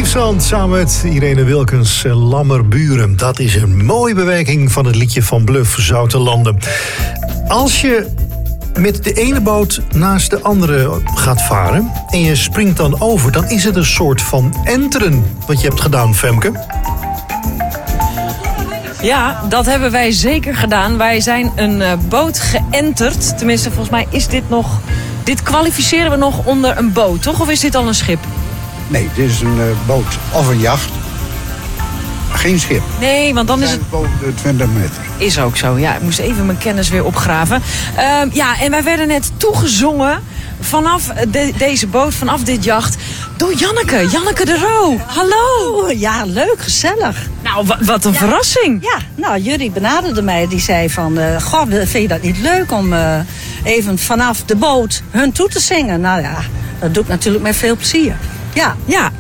Hoogzand samen met Irene Wilkens, Lammerburen. Dat is een mooie bewerking van het liedje van Bluff, Zoutelanden. Als je met de ene boot naast de andere gaat varen en je springt dan over, dan is het een soort van enteren wat je hebt gedaan, Femke. Ja, dat hebben wij zeker gedaan. Wij zijn een boot geënterd. Tenminste, volgens mij is dit nog... Dit kwalificeren we nog onder een boot, toch? Of is dit al een schip? Nee, dit is een boot of een jacht. Geen schip. Nee, want dan is het... boven de 20 meter. Is ook zo, ja. Ik moest even mijn kennis weer opgraven. Ja, en wij werden net toegezongen vanaf deze boot, vanaf dit jacht, door Janneke de Roo. Hallo! Ja, leuk, gezellig. Nou, wat een verrassing. Ja, nou, Jury benaderde mij. Die zei van, goh, vind je dat niet leuk om even vanaf de boot hun toe te zingen? Nou ja, dat doe ik natuurlijk met veel plezier. Ja. Ja,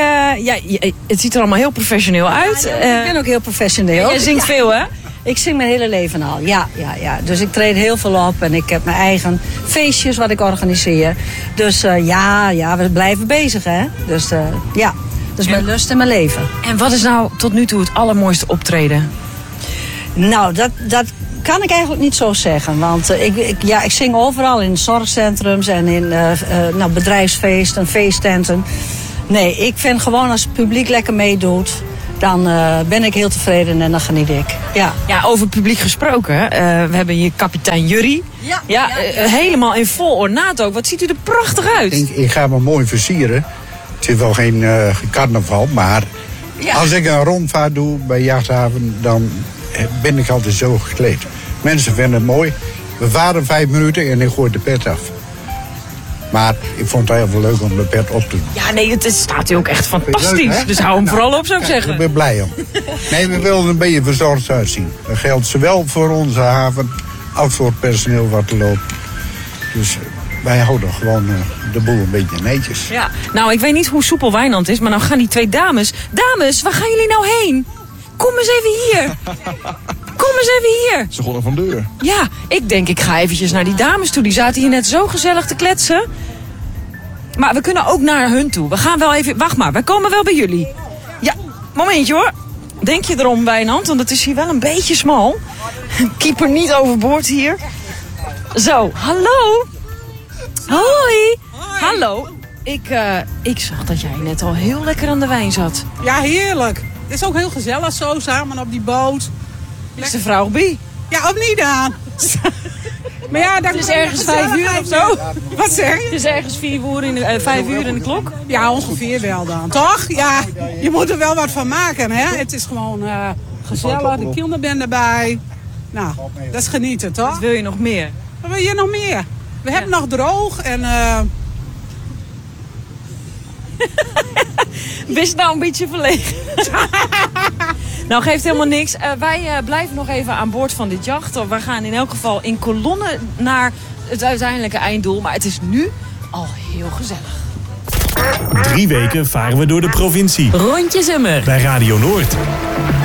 jij, het ziet er allemaal heel professioneel uit. Ja, ik ben ook heel professioneel. Jij zingt veel, hè? Ik zing mijn hele leven al, ja. Dus ik treed heel veel op en ik heb mijn eigen feestjes wat ik organiseer. Dus ja, we blijven bezig, hè. Dus ja, dat is mijn lust en mijn leven. En wat is nou tot nu toe het allermooiste optreden? Nou, dat kan ik eigenlijk niet zo zeggen. Want ik zing overal in zorgcentrums en in bedrijfsfeesten, feesttenten. Nee, ik vind gewoon als het publiek lekker meedoet, dan ben ik heel tevreden en dan geniet ik. Ja, over publiek gesproken. We hebben hier kapitein Jury. Ja, helemaal in vol ornaat ook. Wat ziet u er prachtig uit. Ik ga me mooi versieren. Het is wel geen carnaval, maar als ik een rondvaart doe bij Jachthaven, dan ben ik altijd zo gekleed. Mensen vinden het mooi. We varen 5 minuten en ik gooi de pet af. Maar ik vond het heel veel leuk om de pet op te doen. Ja, nee, het staat hier ook echt fantastisch. Leuk, dus hou hem vooral op, zou ik zeggen. Ik ben blij om. Nee, we willen een beetje verzorgd uitzien. Dat geldt zowel voor onze haven als voor het personeel wat er loopt. Dus wij houden gewoon de boel een beetje netjes. Ja, nou, ik weet niet hoe soepel Wijnand is, maar nou gaan die 2 dames... Dames, waar gaan jullie nou heen? Kom eens even hier. Kom eens even hier. Ze gooien van deur. Ja, ik denk ik ga eventjes naar die dames toe. Die zaten hier net zo gezellig te kletsen. Maar we kunnen ook naar hun toe. We gaan wel even... Wacht maar, wij komen wel bij jullie. Ja, momentje hoor. Denk je erom, Wijnand? Want het is hier wel een beetje smal. Keeper niet overboord hier. Zo, hallo. Hoi. Hallo. Ik zag dat jij net al heel lekker aan de wijn zat. Ja, heerlijk. Het is ook heel gezellig zo, samen op die boot. Is de vrouw bij? Ja, of niet aan. Maar ja, het is ergens 5 uur of zo. Wat zeg je? Het is ergens 5 uur in de klok. Ja, ongeveer wel dan. Toch? Ja, je moet er wel wat van maken, hè? Het is gewoon gezellig, de kinderen zijn erbij. Nou, dat is genieten, toch? Wat wil je nog meer? Wat wil je nog meer? We hebben nog droog en... Bist nou een beetje verlegen? Nou, geeft helemaal niks. Wij blijven nog even aan boord van dit jacht. We gaan in elk geval in kolonnen naar het uiteindelijke einddoel. Maar het is nu al heel gezellig. 3 weken varen we door de provincie. Rondje Zimmer. Bij Radio Noord.